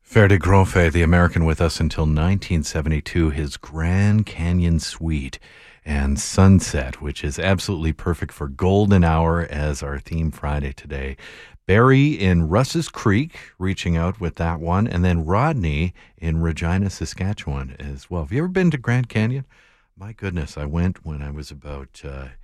Fer de Grofe, the American with us until 1972, his Grand Canyon Suite and Sunset, which is absolutely perfect for Golden Hour as our theme Friday today. Barry in Russ's Creek reaching out with that one, and then Rodney in Regina, Saskatchewan as well. Have you ever been to Grand Canyon? My goodness, I went when I was about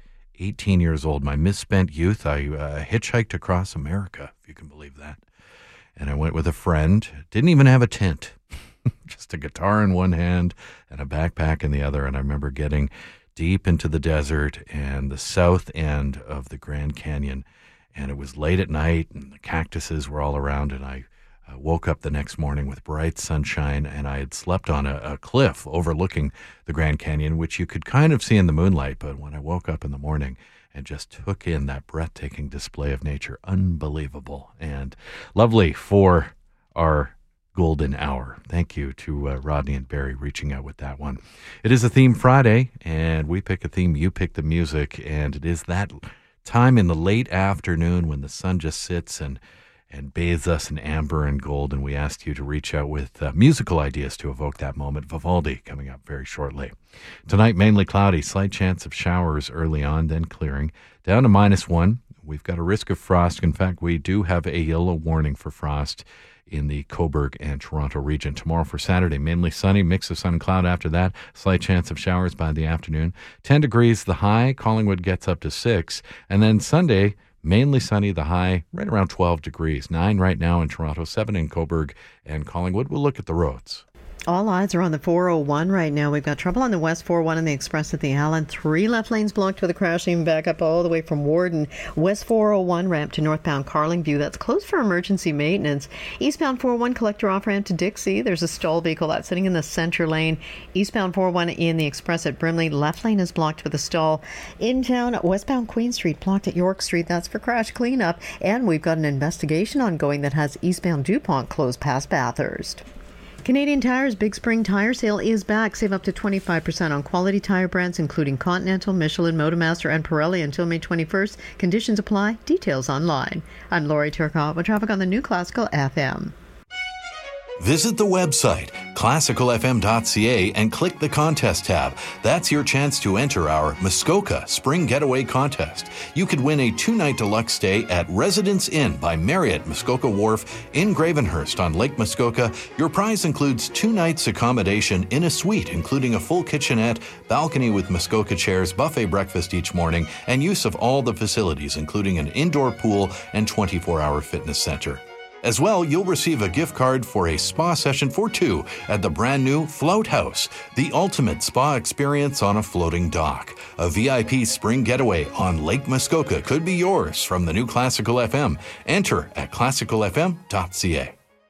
18 years old. My misspent youth, I hitchhiked across America, if you can believe that. And I went with a friend, didn't even have a tent, just a guitar in one hand and a backpack in the other. And I remember getting deep into the desert and the south end of the Grand Canyon. And it was late at night and the cactuses were all around. And I woke up the next morning with bright sunshine, and I had slept on a cliff overlooking the Grand Canyon, which you could kind of see in the moonlight. But when I woke up in the morning and just took in that breathtaking display of nature, unbelievable and lovely for our golden hour. Thank you to Rodney and Barry reaching out with that one. It is a theme Friday, and we pick a theme, you pick the music, and it is that time in the late afternoon when the sun just sits and bathes us in amber and gold, and we asked you to reach out with musical ideas to evoke that moment. Vivaldi coming up very shortly. Tonight, mainly cloudy, slight chance of showers early on, then clearing. Down to -1. We've got a risk of frost. In fact, we do have a yellow warning for frost in the Cobourg and Toronto region. Tomorrow for Saturday, mainly sunny, mix of sun and cloud after that. Slight chance of showers by the afternoon. 10 degrees the high. Collingwood gets up to 6. And then Sunday, mainly sunny, the high right around 12 degrees. 9 right now in Toronto, 7 in Cobourg and Collingwood. We'll look at the roads. All eyes are on the 401 right now. We've got trouble on the West 401 and the Express at the Allen. 3 left lanes blocked with a crash, even back up all the way from Warden. West 401 ramp to northbound Carlingview. That's closed for emergency maintenance. Eastbound 401 collector off ramp to Dixie. There's a stall vehicle that's sitting in the center lane. Eastbound 401 in the Express at Brimley. Left lane is blocked with a stall. In town, westbound Queen Street blocked at York Street. That's for crash cleanup. And we've got an investigation ongoing that has eastbound DuPont closed past Bathurst. Canadian Tire's Big Spring Tire Sale is back. Save up to 25% on quality tire brands including Continental, Michelin, Motomaster, and Pirelli until May 21st. Conditions apply. Details online. I'm Lori Turcotte with traffic on the new Classical FM. Visit the website, classicalfm.ca, and click the contest tab. That's your chance to enter our Muskoka Spring Getaway Contest. You could win a 2-night deluxe stay at Residence Inn by Marriott Muskoka Wharf in Gravenhurst on Lake Muskoka. Your prize includes 2 nights accommodation in a suite, including a full kitchenette, balcony with Muskoka chairs, buffet breakfast each morning, and use of all the facilities, including an indoor pool and 24-hour fitness center. As well, you'll receive a gift card for a spa session for 2 at the brand new Float House, the ultimate spa experience on a floating dock. A VIP spring getaway on Lake Muskoka could be yours from the new Classical FM. Enter at classicalfm.ca.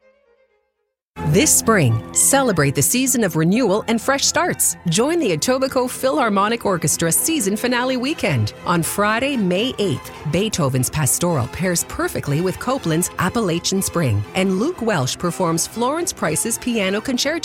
This spring, celebrate the season of renewal and fresh starts. Join the Etobicoke Philharmonic Orchestra season finale weekend. On Friday, May 8th, Beethoven's Pastoral pairs perfectly with Copland's Appalachian Spring, and Luke Welsh performs Florence Price's Piano Concerto.